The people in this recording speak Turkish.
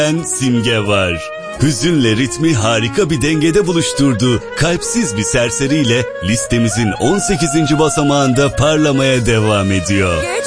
Simge var. Hüzünle ritmi harika bir dengede buluşturduğu kalpsiz bir serseriyle listemizin 18. basamağında parlamaya devam ediyor.